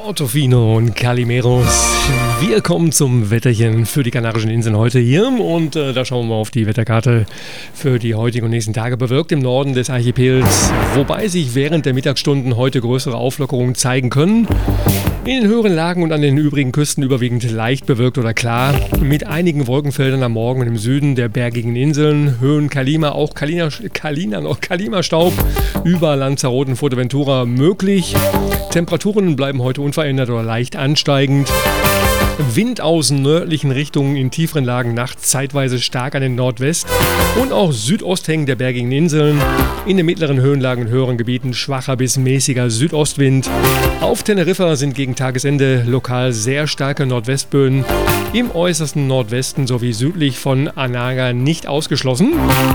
Portofino und Calimeros. Wir kommen zum Wetterchen für die Kanarischen Inseln heute hier und da schauen wir mal auf die Wetterkarte für die heutigen und nächsten Tage. Bewölkt im Norden des Archipels, wobei sich während der Mittagsstunden heute größere Auflockerungen zeigen können. In den höheren Lagen und an den übrigen Küsten überwiegend leicht bewölkt oder klar, mit einigen Wolkenfeldern am Morgen und im Süden der bergigen Inseln, Höhen Kalima, auch Kalima-Staub über Lanzarote und Fuerteventura möglich. Temperaturen bleiben heute unverändert oder leicht ansteigend. Wind aus nördlichen Richtungen in tieferen Lagen nachts zeitweise stark an den Nordwest- und auch Südosthängen der bergigen Inseln. In den mittleren Höhenlagen und höheren Gebieten schwacher bis mäßiger Südostwind. Auf Teneriffa sind gegen Tagesende lokal sehr starke Nordwestböen. Im äußersten Nordwesten sowie südlich von Anaga nicht ausgeschlossen.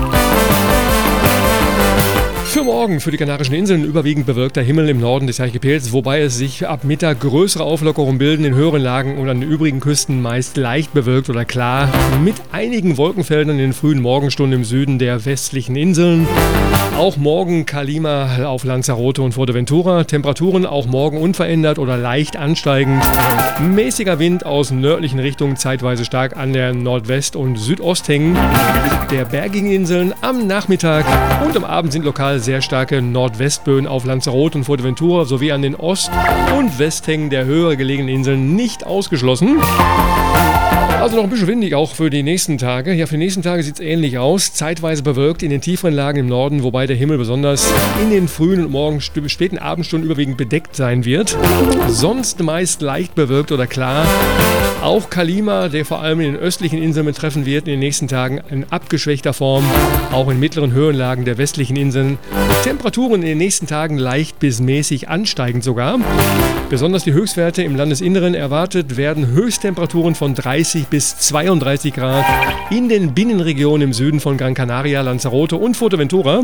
Für morgen für die Kanarischen Inseln überwiegend bewölkter Himmel im Norden des Archipels, wobei es sich ab Mittag größere Auflockerungen bilden in höheren Lagen und an den übrigen Küsten meist leicht bewölkt oder klar, mit einigen Wolkenfeldern in den frühen Morgenstunden im Süden der westlichen Inseln. Auch morgen Kalima auf Lanzarote und Fuerteventura. Temperaturen auch morgen unverändert oder leicht ansteigend. Mäßiger Wind aus nördlichen Richtungen, zeitweise stark an der Nordwest- und Südosthängen der bergigen Inseln. Am Nachmittag und am Abend sind lokal sehr starke Nordwestböen auf Lanzarote und Fuerteventura sowie an den Ost- und Westhängen der höher gelegenen Inseln nicht ausgeschlossen. Also noch ein bisschen windig auch für die nächsten Tage. Ja, für die nächsten Tage sieht es ähnlich aus. Zeitweise bewölkt in den tieferen Lagen im Norden, wobei der Himmel besonders in den frühen und späten Abendstunden überwiegend bedeckt sein wird. Sonst meist leicht bewölkt oder klar. Auch Kalima, der vor allem in den östlichen Inseln betreffen wird, in den nächsten Tagen in abgeschwächter Form. Auch in mittleren Höhenlagen der westlichen Inseln. Temperaturen in den nächsten Tagen leicht bis mäßig ansteigend sogar. Besonders die Höchstwerte im Landesinneren erwartet werden Höchsttemperaturen von 30 bis 32 Grad in den Binnenregionen im Süden von Gran Canaria, Lanzarote und Fuerteventura.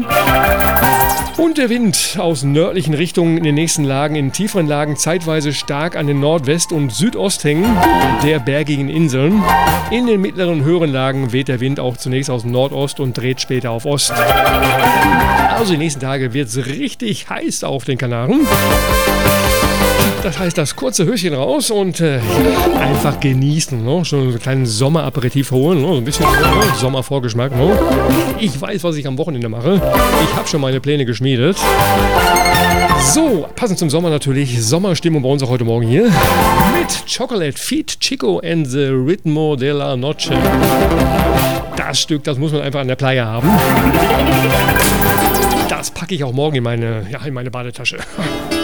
Und der Wind aus nördlichen Richtungen in den nächsten Lagen, in tieferen Lagen zeitweise stark an den Nordwest- und Südosthängen der bergigen Inseln. In den mittleren höheren Lagen weht der Wind auch zunächst aus Nordost und dreht später auf Ost. Also die nächsten Tage wird es richtig heiß auf den Kanaren. Das heißt, das kurze Höschen raus und einfach genießen. Ne? Schon einen kleinen Sommeraperitif holen. Ne? So ein bisschen Sommervorgeschmack. Ne? Ich weiß, was ich am Wochenende mache. Ich habe schon meine Pläne geschmiedet. So, passend zum Sommer natürlich. Sommerstimmung bei uns auch heute Morgen hier. Mit Chocolate Feet Chico and the Ritmo de la Noche. Das Stück, das muss man einfach an der Playa haben. Das packe ich auch morgen in meine Badetasche.